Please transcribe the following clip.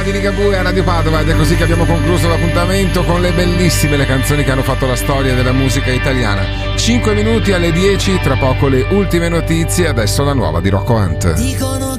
Di Ligabue a Radio Padova, ed è così che abbiamo concluso l'appuntamento con le bellissime le canzoni che hanno fatto la storia della musica italiana. 5 minuti alle 10, tra poco le ultime notizie, adesso la nuova di Rocco Hunt. Dicono